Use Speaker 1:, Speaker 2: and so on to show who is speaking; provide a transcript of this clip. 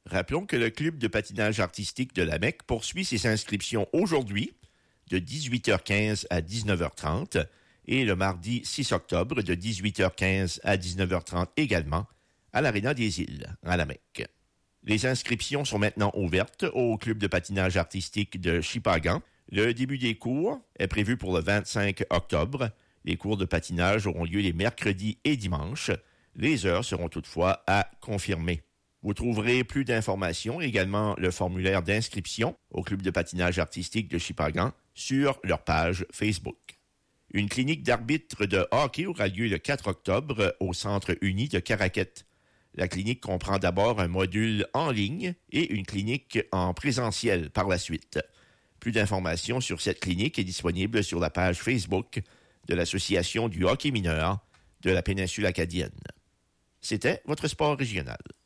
Speaker 1: Rappelons que le club de patinage artistique de la Mecque poursuit ses inscriptions aujourd'hui de 18h15 à 19h30 et le mardi 6 octobre de 18h15 à 19h30 également à l'Aréna des Îles, à la Mecque. Les inscriptions sont maintenant ouvertes au club de patinage artistique de Shippagan. Le début des cours est prévu pour le 25 octobre. Les cours de patinage auront lieu les mercredis et dimanches. Les heures seront toutefois à confirmer. Vous trouverez plus d'informations, également le formulaire d'inscription au club de patinage artistique de Shippagan sur leur page Facebook. Une clinique d'arbitre de hockey aura lieu le 4 octobre au Centre uni de Caraquet. La clinique comprend d'abord un module en ligne et une clinique en présentiel par la suite. Plus d'informations sur cette clinique est disponible sur la page Facebook de l'Association du hockey mineur de la péninsule acadienne. C'était votre sport régional.